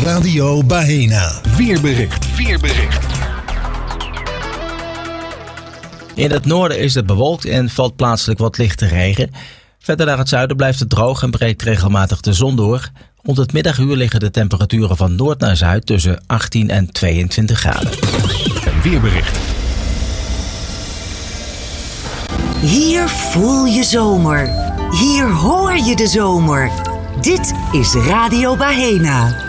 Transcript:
Radio Bahena. Weerbericht. In het noorden is het bewolkt en valt plaatselijk wat lichte regen. Verder naar het zuiden blijft het droog en breekt regelmatig de zon door. Rond het middaguur liggen de temperaturen van noord naar zuid tussen 18 en 22 graden. Weerbericht. Hier voel je zomer. Hier hoor je de zomer. Dit is Radio Bahena.